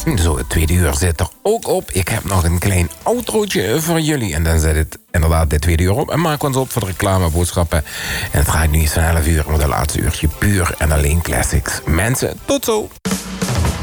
Zo, het tweede uur zit er ook op. Ik heb nog een klein outrootje voor jullie. En dan zit het inderdaad dit tweede uur op. En maken we ons op voor de reclameboodschappen. En het gaat nu eens van 11 uur. Maar de laatste uurtje puur en alleen classics. Mensen, tot zo!